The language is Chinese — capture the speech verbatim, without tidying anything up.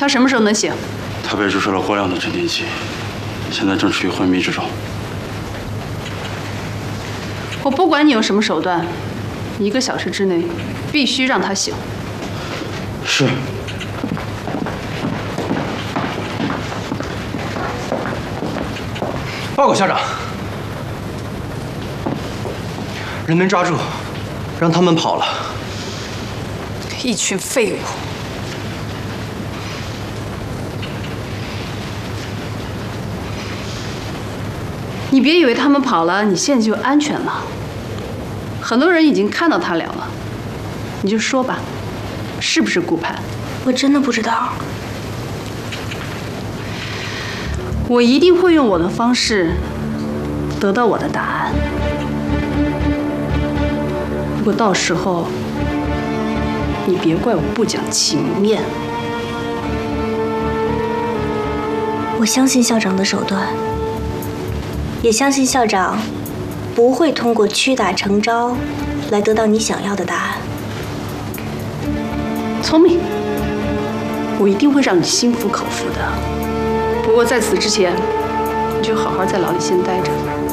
他什么时候能醒？ 他被注射了过量的镇定剂，现在正处于昏迷之中。 我不管你用什么手段，一个小时之内必须让他醒。 是。 报告校长，人没抓住，让他们跑了。 一群废物！你别以为他们跑了，你现在就安全了。很多人已经看到他俩了，你就说吧，是不是顾盼？ 我真的不知道。 我一定会用我的方式得到我的答案。不过到时候你别怪我不讲情面。 我相信校长的手段，也相信校长不会通过屈打成招来得到你想要的答案。 聪明，我一定会让你心服口服的。不过在此之前，你就好好在牢里先待着。